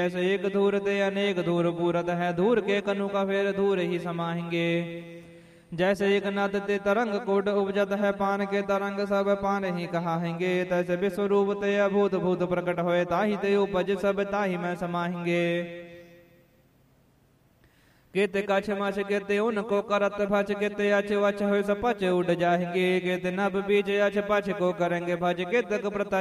जैसे एक धूर ते अनेक धूर पूरत है, धूर के कनु का फेर धूर ही समाएंगे। जैसे एक नद ते तरंग कोट उपजत है, पान के तरंग सब पान ही कहाएंगे। तैसे विश्वरूप ते अभूत भूत प्रकट होए, ताहि ते उपज सब ताहि में समाएंगे। केते कछ मछ केते उनको करत भच, केते अच वच हो सपच उड़ जाएंगे। केते नभ बीज अच पछ को करेंगे भज, केतक प्रता